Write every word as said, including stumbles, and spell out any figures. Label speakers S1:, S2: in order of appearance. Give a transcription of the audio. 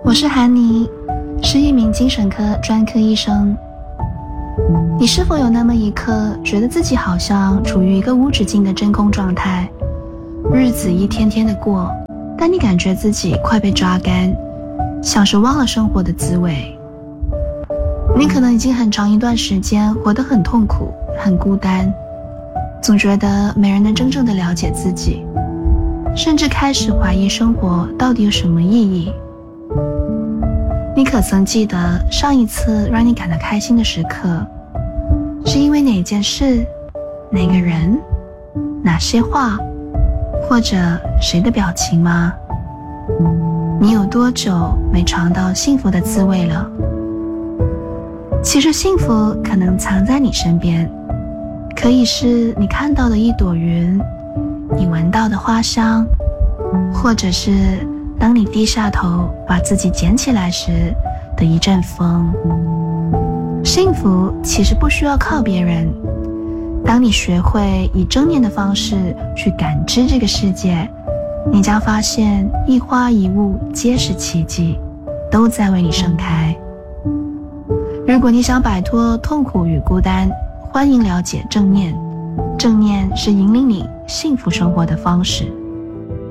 S1: 我是韩妮，是一名精神科专科医生。你是否有那么一刻，觉得自己好像处于一个无止境的真空状态，日子一天天的过，但你感觉自己快被抓干，像是忘了生活的滋味。你可能已经很长一段时间活得很痛苦，很孤单，总觉得没人能真正的了解自己，甚至开始怀疑生活到底有什么意义。你可曾记得上一次让你感到开心的时刻，是因为哪件事、哪个人、哪些话，或者谁的表情吗？你有多久没尝到幸福的滋味了？其实幸福可能藏在你身边，可以是你看到的一朵云，你闻到的花香，或者是当你低下头把自己捡起来时的一阵风。幸福其实不需要靠别人，当你学会以正念的方式去感知这个世界，你将发现一花一物皆是奇迹，都在为你盛开。如果你想摆脱痛苦与孤单，欢迎了解正念，正念是引领你幸福生活的方式。